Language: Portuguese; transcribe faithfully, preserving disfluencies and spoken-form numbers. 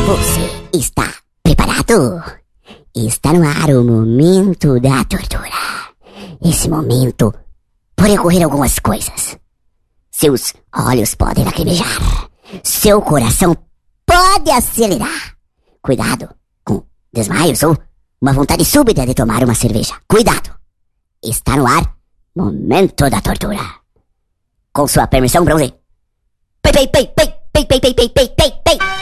Você está preparado? Está no ar o momento da tortura. Esse momento pode ocorrer algumas coisas. Seus olhos podem lacrimejar. Seu coração pode acelerar. Cuidado com desmaios ou uma vontade súbita de tomar uma cerveja. Cuidado! Está no ar momento da tortura. Com sua permissão, Bronze. Pei, pei, pei, pei, pei, pei, pei, pei, pei, pei.